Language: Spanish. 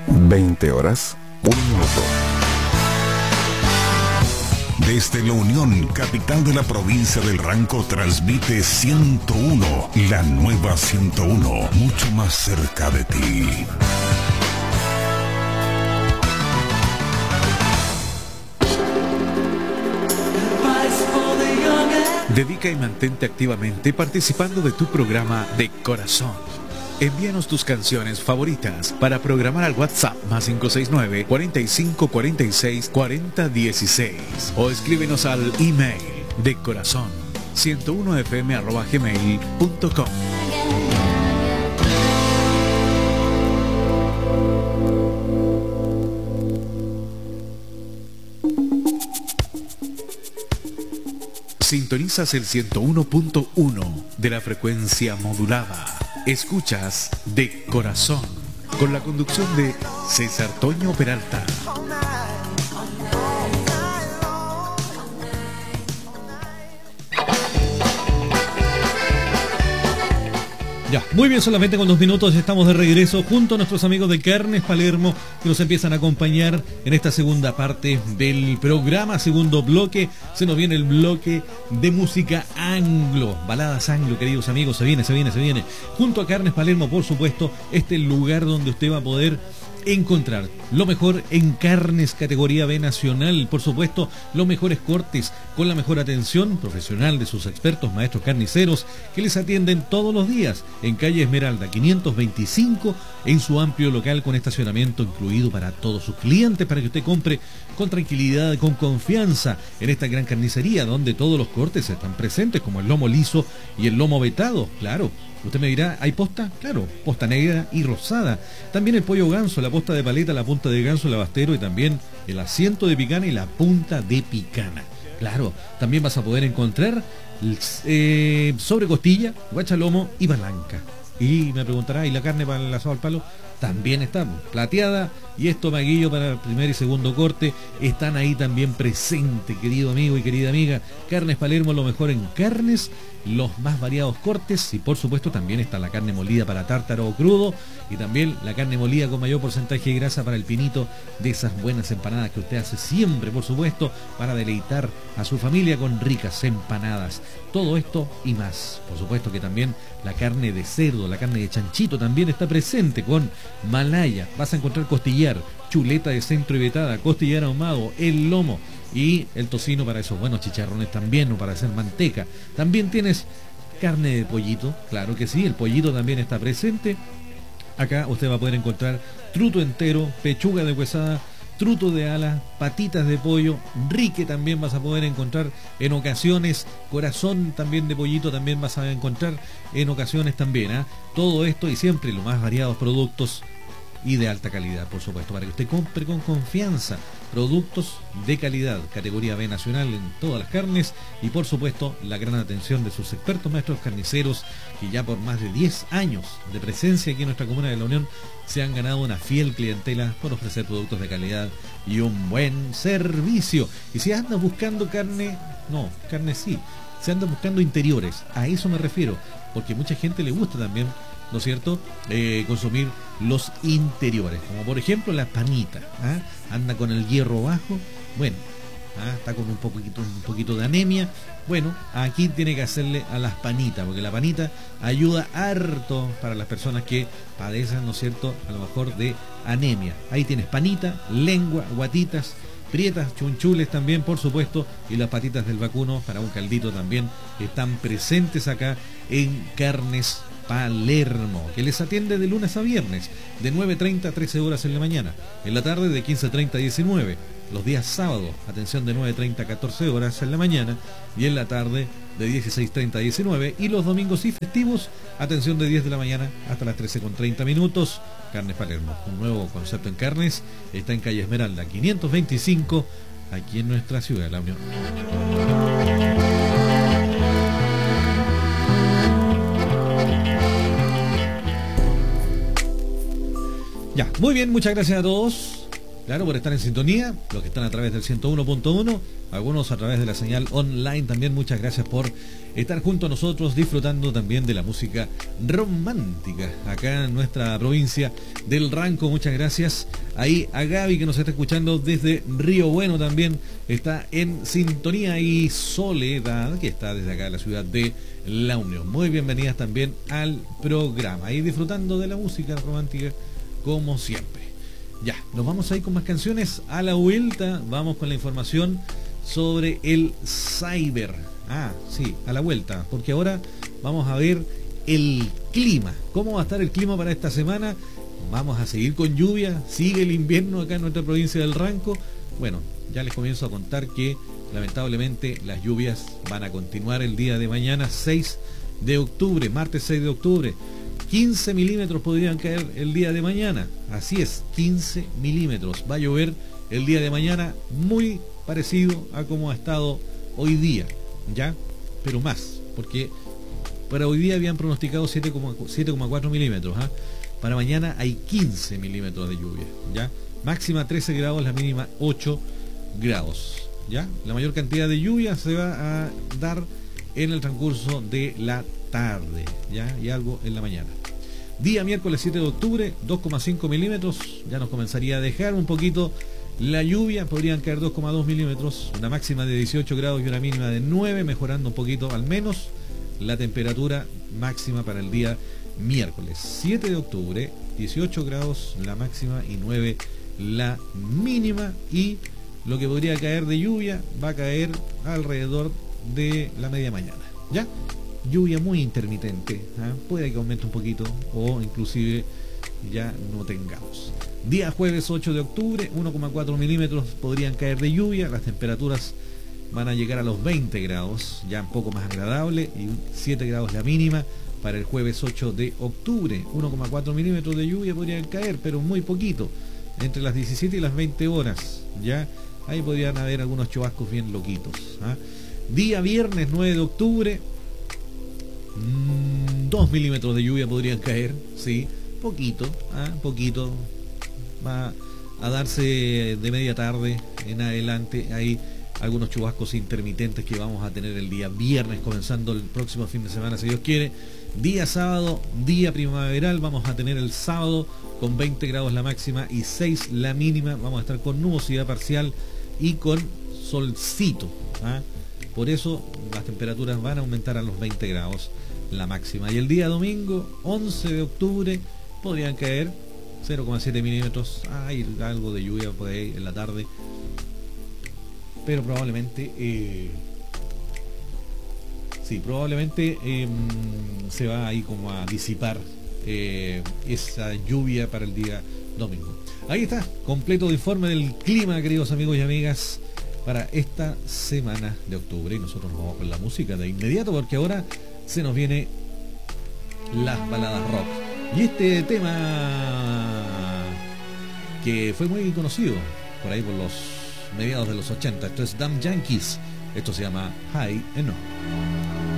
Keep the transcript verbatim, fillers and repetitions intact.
veinte horas, un minuto. Desde La Unión, capital de la provincia del Ranco, transmite ciento uno, la nueva ciento uno, mucho más cerca de ti. Dedica y mantente activamente participando de tu programa de corazón. Envíanos tus canciones favoritas para programar al WhatsApp más cinco seis nueve, cuarenta y cinco, cuarenta y seis, cuarenta dieciséis o escríbenos al email de corazón ciento uno f m arroba gmail punto com. Sintonizas el ciento uno punto uno de la frecuencia modulada. Escuchas De Corazón, con la conducción de César Toño Peralta. Ya, muy bien, solamente con dos minutos estamos de regreso junto a nuestros amigos de Carnes Palermo que nos empiezan a acompañar en esta segunda parte del programa, segundo bloque. Se nos viene el bloque de música anglo, baladas anglo, queridos amigos, se viene, se viene, se viene. Junto a Carnes Palermo, por supuesto, este es el lugar donde usted va a poder encontrar lo mejor en carnes categoría B nacional, por supuesto, los mejores cortes con la mejor atención profesional de sus expertos maestros carniceros que les atienden todos los días en calle Esmeralda quinientos veinticinco, en su amplio local con estacionamiento incluido para todos sus clientes, para que usted compre con tranquilidad, con confianza en esta gran carnicería donde todos los cortes están presentes, como el lomo liso y el lomo vetado. Claro, usted me dirá, ¿hay posta? Claro, posta negra y rosada. También el pollo ganso, la posta de paleta, la punta de ganso, el abastero y también el asiento de picana y la punta de picana. Claro, también vas a poder encontrar eh, sobrecostilla, guachalomo y palanca. Y me preguntará, ¿y la carne para el asado al palo? También está plateada, y estomaguillo para el primer y segundo corte están ahí también presentes, querido amigo y querida amiga. Carnes Palermo, lo mejor en carnes, los más variados cortes, y por supuesto también está la carne molida para tártaro o crudo, y también la carne molida con mayor porcentaje de grasa para el pinito de esas buenas empanadas que usted hace siempre, por supuesto, para deleitar a su familia con ricas empanadas. Todo esto y más. Por supuesto que también la carne de cerdo, la carne de chanchito también está presente con malaya. Vas a encontrar costillar, chuleta de centro y vetada, costillar ahumado, el lomo y el tocino para esos buenos chicharrones también, o para hacer manteca. También tienes carne de pollito, claro que sí, el pollito también está presente. Acá usted va a poder encontrar truto entero, pechuga de huesada, truto de ala, patitas de pollo, rique también vas a poder encontrar en ocasiones, corazón también de pollito también vas a encontrar en ocasiones también, ¿eh? Todo esto y siempre los más variados productos y de alta calidad, por supuesto, para que usted compre con confianza productos de calidad, categoría B nacional en todas las carnes, y por supuesto la gran atención de sus expertos maestros carniceros que ya por más de diez años de presencia aquí en nuestra comuna de La Unión se han ganado una fiel clientela por ofrecer productos de calidad y un buen servicio. Y si andas buscando carne, no, carne sí, si andas buscando interiores, a eso me refiero, porque mucha gente le gusta también, ¿no es cierto?, eh, consumir los interiores, como por ejemplo la panita, ¿ah? Anda con el hierro bajo, bueno, ¿ah? Está con un poquito, un poquito de anemia, bueno, aquí tiene que hacerle a las panitas, porque la panita ayuda harto para las personas que padecen, ¿no es cierto?, a lo mejor de anemia. Ahí tienes panita, lengua, guatitas, prietas, chunchules también, por supuesto, y las patitas del vacuno para un caldito también están presentes acá en Carnes Palermo, que les atiende de lunes a viernes de nueve treinta a trece horas en la mañana, en la tarde de quince treinta a diecinueve, los días sábados atención de nueve treinta a catorce horas en la mañana, y en la tarde de dieciséis treinta a diecinueve, y los domingos y festivos atención de diez de la mañana hasta las trece con treinta minutos. Carnes Palermo, un nuevo concepto en carnes, está en calle Esmeralda quinientos veinticinco, aquí en nuestra ciudad de La Unión. Ya, muy bien, muchas gracias a todos. Claro, por estar en sintonía, los que están a través del ciento uno punto uno, algunos a través de la señal online también. Muchas gracias por estar junto a nosotros, disfrutando también de la música romántica acá en nuestra provincia del Ranco. Muchas gracias ahí a Gaby, que nos está escuchando desde Río Bueno, también está en sintonía, y Soledad, que está desde acá en la ciudad de La Unión. Muy bienvenidas también al programa, ahí disfrutando de la música romántica como siempre. Ya, nos vamos a ir con más canciones. A la vuelta vamos con la información sobre el Cyber. Ah, sí, a la vuelta, porque ahora vamos a ver el clima. ¿Cómo va a estar el clima para esta semana? Vamos a seguir con lluvia. Sigue el invierno acá en nuestra provincia del Ranco. Bueno, ya les comienzo a contar que lamentablemente las lluvias van a continuar el día de mañana, seis de octubre, martes seis de octubre. quince milímetros podrían caer el día de mañana. Así es, quince milímetros. Va a llover el día de mañana, muy parecido a como ha estado hoy día, ¿ya? Pero más, porque para hoy día habían pronosticado siete coma cuatro milímetros, ¿ah? Para mañana hay quince milímetros de lluvia, ¿ya? Máxima trece grados, la mínima ocho grados, ¿ya? La mayor cantidad de lluvia se va a dar en el transcurso de la tarde, ¿ya? Y algo en la mañana. Día miércoles siete de octubre, dos coma cinco milímetros, ya nos comenzaría a dejar un poquito la lluvia, podrían caer dos coma dos milímetros, una máxima de dieciocho grados y una mínima de nueve, mejorando un poquito al menos la temperatura máxima para el día miércoles siete de octubre, dieciocho grados la máxima y nueve la mínima, y lo que podría caer de lluvia va a caer alrededor de la media mañana, ¿ya? Lluvia muy intermitente, ¿eh? Puede que aumente un poquito o inclusive ya no tengamos. Día jueves ocho de octubre, uno coma cuatro milímetros podrían caer de lluvia, las temperaturas van a llegar a los veinte grados, ya un poco más agradable, y siete grados la mínima para el jueves ocho de octubre. uno coma cuatro milímetros de lluvia podrían caer, pero muy poquito, entre las diecisiete y las veinte horas, ya ahí podrían haber algunos chubascos bien loquitos, ¿eh? Día viernes nueve de octubre, dos milímetros de lluvia podrían caer, sí, poquito, ¿eh? poquito, va a darse de media tarde en adelante. Hay algunos chubascos intermitentes que vamos a tener el día viernes, comenzando el próximo fin de semana, si Dios quiere. Día sábado, día primaveral, vamos a tener el sábado con veinte grados la máxima y seis la mínima. Vamos a estar con nubosidad parcial y con solcito, ¿eh? Por eso las temperaturas van a aumentar a los veinte grados la máxima. Y el día domingo once de octubre podrían caer cero coma siete milímetros. Hay algo de lluvia por ahí en la tarde, pero probablemente eh, sí, probablemente eh, se va ahí como a disipar eh, esa lluvia para el día domingo. Ahí está, completo de informe del clima, queridos amigos y amigas, para esta semana de octubre. Y nosotros nos vamos con la música de inmediato, porque ahora se nos viene las baladas rock. Y este tema que fue muy conocido por ahí por los mediados de los ochenta, esto es Damn Yankees, esto se llama High and Low.